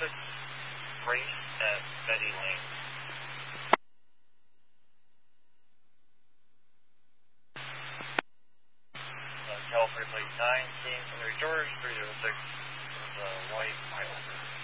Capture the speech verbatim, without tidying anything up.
six, race at Betty Lane. Uh, California plate nine, King from the George, three zero six, is uh, white, high over.